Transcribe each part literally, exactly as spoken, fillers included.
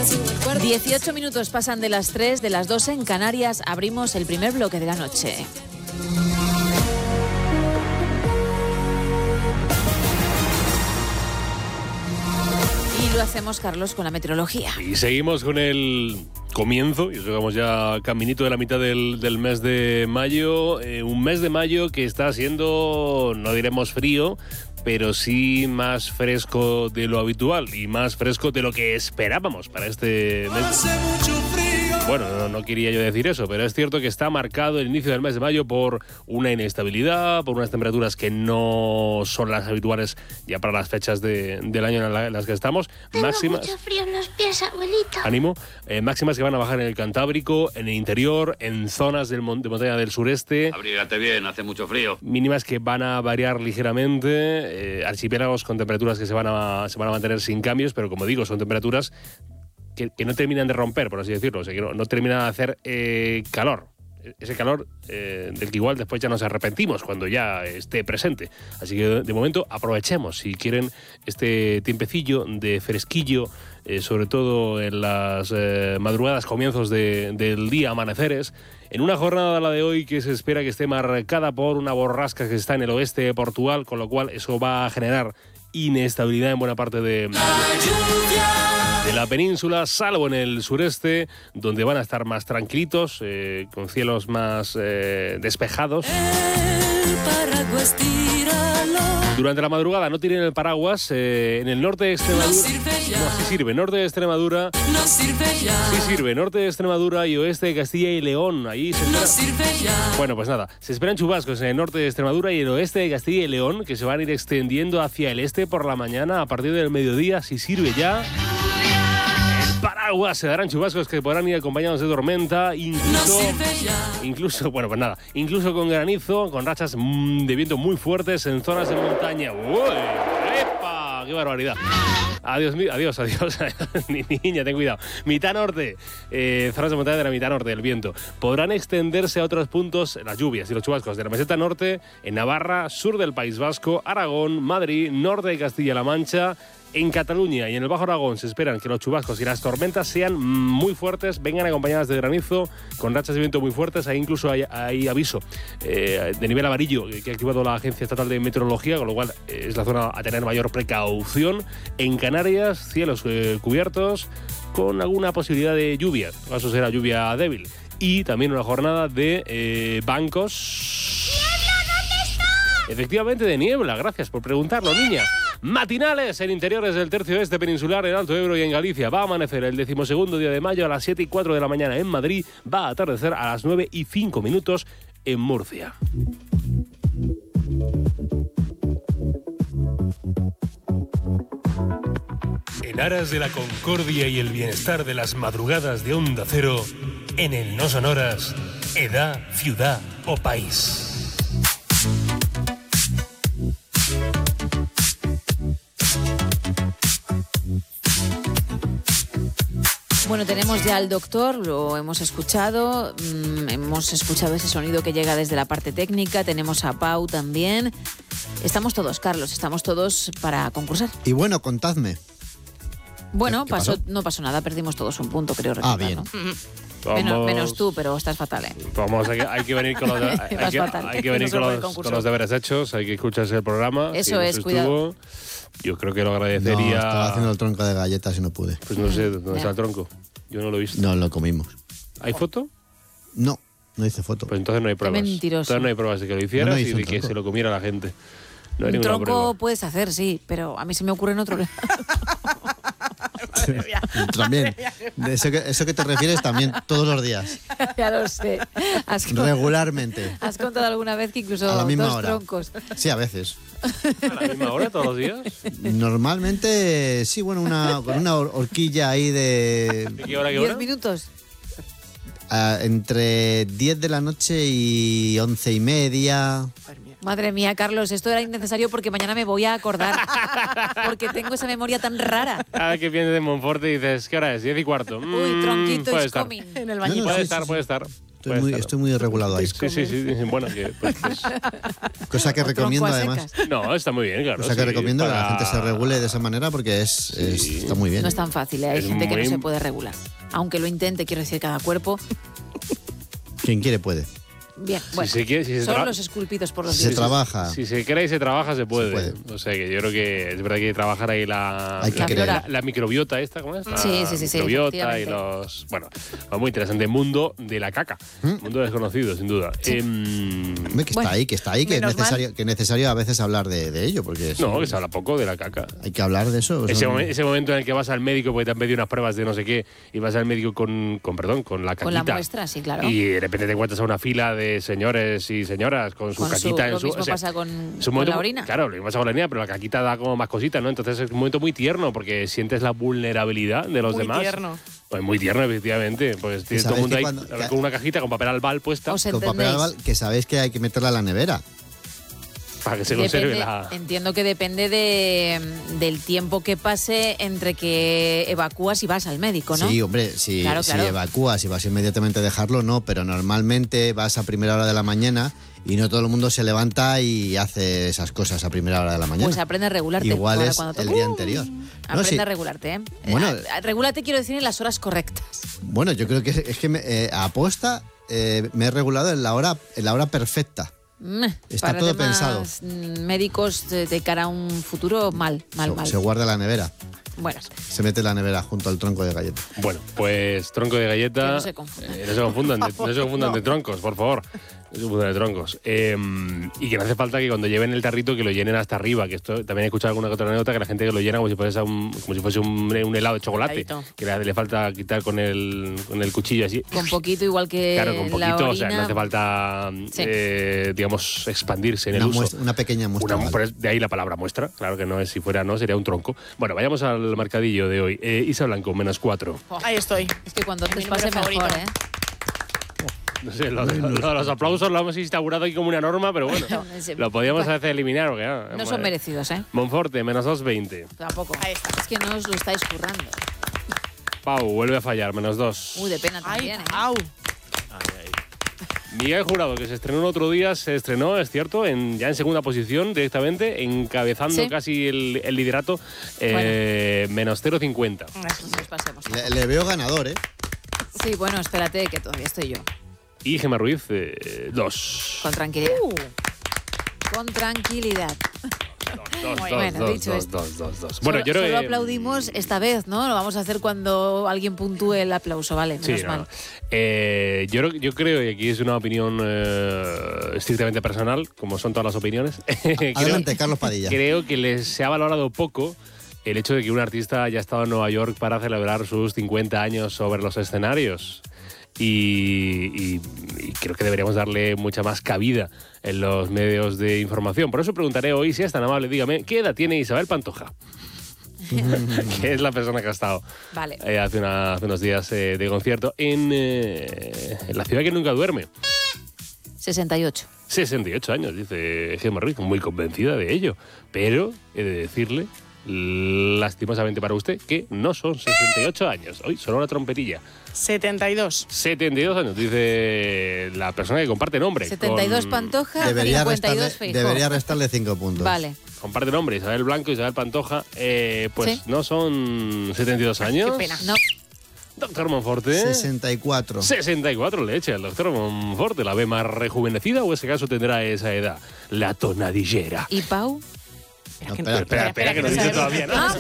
dieciocho minutos pasan de las tres, de las doce en Canarias. Abrimos el primer bloque de la noche. Y lo hacemos, Carlos, con la meteorología. Y seguimos con el comienzo, y llegamos ya caminito de la mitad del, del mes de mayo. Eh, un mes de mayo que está siendo, no diremos frío, pero sí más fresco de lo habitual y más fresco de lo que esperábamos para este mes. Hace mucho frío. Bueno, no, no quería yo decir eso, pero es cierto que está marcado el inicio del mes de mayo por una inestabilidad, por unas temperaturas que no son las habituales ya para las fechas de, del año en, la, en las que estamos. Tengo máximas, mucho frío en los pies, abuelita. Ánimo. Eh, máximas que van a bajar en el Cantábrico, en el interior, en zonas del mon- de montaña del sureste. Abrígate bien, hace mucho frío. Mínimas que van a variar ligeramente. Eh, archipiélagos con temperaturas que se van, a, se van a mantener sin cambios, pero como digo, son temperaturas que, que no terminan de romper, por así decirlo. O sea, que no, no terminan de hacer eh, calor. Ese calor eh, del que igual después ya nos arrepentimos cuando ya esté presente. Así que de momento aprovechemos, si quieren, este tiempecillo de fresquillo, eh, sobre todo en las eh, madrugadas, comienzos de, del día, amaneceres, en una jornada, la de hoy, que se espera que esté marcada por una borrasca que está en el oeste de Portugal, con lo cual eso va a generar inestabilidad en buena parte de... de de la península, salvo en el sureste, donde van a estar más tranquilitos, eh, con cielos más eh, despejados. Durante la madrugada no tiren el paraguas. Eh, en el norte de Extremadura... No sirve ya. No, sí sirve. Norte de Extremadura... No sirve ya. Sí sirve. Norte de Extremadura y oeste de Castilla y León. Ahí se espera... No sirve ya. Bueno, pues nada. Se esperan chubascos en el norte de Extremadura y el oeste de Castilla y León, que se van a ir extendiendo hacia el este por la mañana a partir del mediodía. Si sirve ya... paraguas, se darán chubascos que podrán ir acompañados de tormenta, incluso, no incluso, bueno, pues nada, incluso con granizo, con rachas mmm, de viento muy fuertes en zonas de montaña. ¡Uy! ¡Epa! ¡Qué barbaridad! Adiós, adiós, adiós. Niña, ten cuidado. Mitad norte, eh, zonas de montaña de la mitad norte del viento. Podrán extenderse a otros puntos las lluvias y los chubascos de la meseta norte, en Navarra, sur del País Vasco, Aragón, Madrid, norte de Castilla-La Mancha. En Cataluña y en el Bajo Aragón se esperan que los chubascos y las tormentas sean muy fuertes, vengan acompañadas de granizo, con rachas de viento muy fuertes. Ahí incluso hay, hay aviso eh, de nivel amarillo que ha activado la Agencia Estatal de Meteorología, con lo cual eh, es la zona a tener mayor precaución. En Canarias, cielos eh, cubiertos con alguna posibilidad de lluvia. Eso será lluvia débil. Y también una jornada de eh, bancos... ¡Niebla, dónde está! Efectivamente, de niebla. Gracias por preguntarlo, niña. Matinales en interiores del tercio este peninsular, en Alto Ebro y en Galicia. Va a amanecer el decimosegundo día de mayo a las siete y cuatro de la mañana en Madrid. Va a atardecer a las nueve y cinco minutos en Murcia. En aras de la concordia y el bienestar de las madrugadas de Onda Cero, en el No Sonoras, edad, ciudad o país. Bueno, tenemos ya al doctor, lo hemos escuchado, mmm, hemos escuchado ese sonido que llega desde la parte técnica, tenemos a Pau también. Estamos todos, Carlos, estamos todos para concursar. Y bueno, contadme. Bueno, ¿Qué pasó, pasó? no pasó nada, perdimos todos un punto, creo recordar, Ah, bien. ¿no? Vamos, Menos, menos tú, pero estás fatal, ¿eh? Vamos, hay que, hay que venir con los, hay Vas que, fatal. hay que venir No se con puede los, concurso. con los deberes hechos, hay que escucharse el programa. Eso si no es, se cuidado. estuvo, yo creo que lo No, agradecería... estaba haciendo el tronco de galletas y no pude. Pues no sé, ¿dónde Ya. está el tronco? Yo no lo he visto. No lo comimos. ¿Hay foto? No, no hice foto. Pues entonces no hay pruebas. mentiroso. Entonces no hay pruebas de que lo hicieras No, no y hice de un que tronco. se lo comiera la gente. No hay Un ninguna tronco prueba. puedes hacer, sí, pero a mí se me ocurre en otro lado. También. De eso, que, eso que te refieres también todos los días. Ya lo sé. Has, con- Regularmente. has contado alguna vez que incluso A la misma dos hora. troncos. Sí, a veces. ¿A la misma hora todos los días? Normalmente, sí, bueno, una, con una hor- horquilla ahí de... ¿De qué hora, qué ¿Diez hora? minutos? ah, entre diez de la noche y once y media. Madre mía, Carlos, esto era innecesario porque mañana me voy a acordar. Porque tengo esa memoria tan rara. Cada vez que vienes de Monforte y dices, ¿qué hora es? Diez y cuarto. Uy, Mm, tronquito puede is estar. coming. En el No, bañito. no, Puede sí, estar, sí, puede sí. estar. Estoy muy, estoy muy regulado ahí. Sí, sí, sí. Bueno, que, pues, pues. Cosa que recomiendo además. No, está muy bien, claro. Cosa que sí, recomiendo para... que la gente se regule de esa manera porque es, sí. es está muy bien. No es tan fácil, ¿eh? Hay es gente muy... que no se puede regular. Aunque lo intente, quiero decir, cada cuerpo. Quien quiere puede. Bien, bueno, si se quiere, si se son tra... los esculpidos por los si se trabaja. Si se cree y se trabaja, se puede. se puede. O sea, que yo creo que es verdad que hay que trabajar ahí la, hay que la, la, la microbiota esta, ¿cómo es? La sí, sí, sí. microbiota y los... Bueno, muy interesante. Mundo de la caca. ¿Mm? Mundo desconocido, sin duda. Sí. Eh, Hombre, que bueno, está ahí, que está ahí, que es necesario, que es necesario a veces hablar de, de ello. Porque es, no, que se habla poco de la caca. Hay que hablar de eso. Ese, momen, ese momento en el que vas al médico porque te han pedido unas pruebas de no sé qué y vas al médico con, con perdón, con la caquita. Con la muestra, sí, claro. Y de repente te encuentras a una fila de señores y señoras con su con caquita su, en lo su... mismo o sea, pasa con, su con momento, la orina. Claro, lo mismo pasa con la orina, pero la caquita da como más cositas, ¿no? Entonces es un momento muy tierno porque sientes la vulnerabilidad de los muy demás. Muy tierno. Pues muy tierno, efectivamente. Pues tiene todo el mundo ahí cuando, con una cajita con papel albal puesta. Con papel albal que sabéis que hay que meterla a la nevera. Para que se depende, conserve la... Entiendo que depende de, del tiempo que pase entre que evacúas y vas al médico, ¿no? Sí, hombre, si, claro, claro. si evacúas y vas inmediatamente a dejarlo, no, pero normalmente vas a primera hora de la mañana y no todo el mundo se levanta y hace esas cosas a primera hora de la mañana. Pues aprende a regularte. Igual es cuando el día anterior. Aprende no, sí. a regularte, ¿eh? Bueno, eh, Regúlate, quiero decir, en las horas correctas. Bueno, yo creo que es que me, eh, a aposta eh, me he regulado en la hora, en la hora perfecta. Está Para todo temas pensado. Médicos de, de cara a un futuro, mal, mal, se, mal. Se guarda en la nevera. Bueno. Se mete en la nevera junto al tronco de galleta. Bueno, pues tronco de galleta. Que no se confundan. Eh, no se confundan, de, no se confundan no. de troncos, por favor. No se confundan de troncos. Eh, y que no hace falta que cuando lleven el tarrito que lo llenen hasta arriba. Que esto también he escuchado alguna otra anécdota que la gente que lo llena como si fuese un, como si fuese un, un helado de chocolate. Que le, le falta quitar con el, con el cuchillo así. Con poquito, igual que. Claro, con poquito, la orina. O sea, no hace falta, sí. eh, digamos, expandirse en una el uso. Muestra, una pequeña muestra. Una, vale. De ahí la palabra muestra. Claro que no es, si fuera no, sería un tronco. Bueno, vayamos al marcadillo de hoy. Eh, Isa Blanco, menos cuatro. Oh, ahí estoy. Es que cuando antes pase mejor, ¿eh? No sé, lo, lo, lo, los aplausos lo hemos instaurado aquí como una norma, pero bueno, no, lo podíamos bueno, hacer eliminar. Porque, no, no son merecidos, ¿eh? Monforte, menos dos veinte. Tampoco. Ahí está. Es que no os lo estáis currando. Pau, vuelve a fallar, menos dos. Uy, de pena también, Ay, ¿eh? Pau. Miguel Jurado, que se estrenó el otro día, se estrenó, es cierto, en, ya en segunda posición directamente, encabezando ¿sí? casi el, el liderato, eh, bueno. menos cero coma cincuenta. Le, le veo ganador, ¿eh? Sí, bueno, espérate, que todavía estoy yo. Y Gemma Ruiz, eh, dos. Con tranquilidad. Uh. Con tranquilidad. Dos, dos, bueno, dos, dicho dos, esto. dos, dos, dos. Bueno, solo, yo creo solo que... aplaudimos esta vez, ¿no? Lo vamos a hacer cuando alguien puntúe el aplauso, ¿vale? Menos sí, mal. No. Eh, yo, yo creo, y aquí es una opinión eh, estrictamente personal, como son todas las opiniones. Adelante, creo, Carlos Padilla. Creo que les se ha valorado poco el hecho de que un artista haya estado en Nueva York para celebrar sus cincuenta años sobre los escenarios. Y, y, y creo que deberíamos darle mucha más cabida en los medios de información. Por eso preguntaré hoy, si es tan amable, dígame, ¿qué edad tiene Isabel Pantoja? Que es la persona que ha estado vale. eh, hace, una, hace unos días eh, de concierto en, eh, en la ciudad que nunca duerme. sesenta y ocho. sesenta y ocho años, dice Gemma Ruiz, muy convencida de ello. Pero he de decirle, lastimosamente para usted, que no son sesenta y ocho años. Hoy sonó una trompetilla. setenta y dos. setenta y dos años, dice la persona que comparte nombre. setenta y dos con... Pantoja, debería cincuenta y dos restarle, Feijóo. Debería restarle cinco puntos. Vale. Comparte nombre, Isabel Blanco, Isabel Pantoja. Eh, pues ¿sí? No son setenta y dos años. Qué pena. No. Doctor Monforte. sesenta y cuatro. sesenta y cuatro le echa el doctor Monforte. ¿La ve más rejuvenecida o ese caso tendrá esa edad? La tonadillera. ¿Y Pau? No, espera, espera, espera, espera, que no dice todavía nada.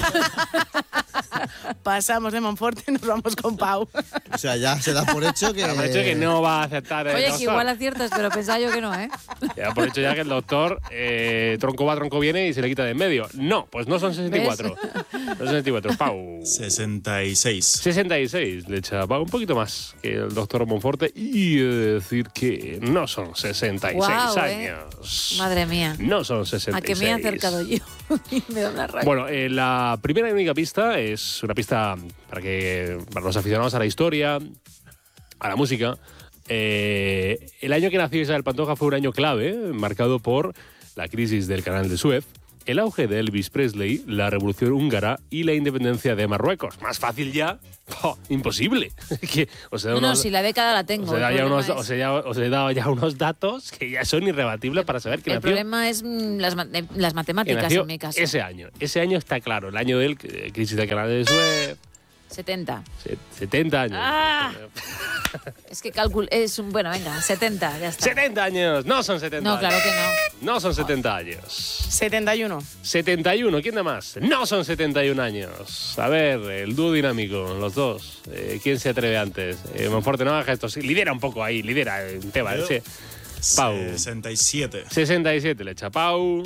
Pasamos de Monforte y nos vamos con Pau. O sea, ya se da por hecho que... Da por hecho que no va a aceptar el Oye, doctor. que igual aciertas, pero pensaba yo que no, ¿eh? Se da por hecho ya que el doctor eh, tronco va, tronco viene y se le quita de en medio. No, pues no son sesenta y cuatro. No son sesenta y cuatro. Pau. sesenta y seis. sesenta y seis. Le echa Pau un poquito más que el doctor Monforte y decir que no son sesenta y seis wow, años. Eh. Madre mía. No son sesenta y seis. ¿A qué me he acercado yo? Y me da una rabia. Bueno, eh, la primera y única pista es una pista para que para los aficionados a la historia, a la música. Eh, el año que nació Isabel Pantoja fue un año clave, marcado por la crisis del Canal de Suez, el auge de Elvis Presley, la revolución húngara y la independencia de Marruecos. Más fácil ya, oh, imposible. que, os he dado No, no, unos, si la década la tengo. os he, dado el ya problema unos, es- os, he, ya- os he dado ya unos datos que ya son irrebatibles para saber que El nació, problema es mm, las, ma- eh, las que matemáticas nació en mi caso. ese año. Ese año está claro, el año del eh, crisis del canal de Suez, setenta. se- setenta años. Ah. Es que calculo. Es un. Bueno, venga, setenta, ya está. setenta años, no son setenta No, claro años. que no. No son setenta años. setenta y uno. setenta y uno, ¿quién da más? No son setenta y un años. A ver, el dúo dinámico, los dos. Eh, ¿Quién se atreve antes? Eh, Monforte, no hagas gestos. Lidera un poco ahí, lidera el tema. Yo. Ese. Pau. sesenta y siete. sesenta y siete le echa Pau.